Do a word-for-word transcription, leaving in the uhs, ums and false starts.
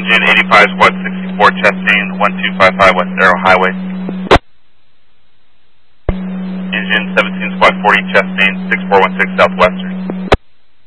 Engine eighty-five Squad sixty-four Chastain one two five five West Arrow Highway. Engine seventeen Squad forty Chastain six four one six Southwestern.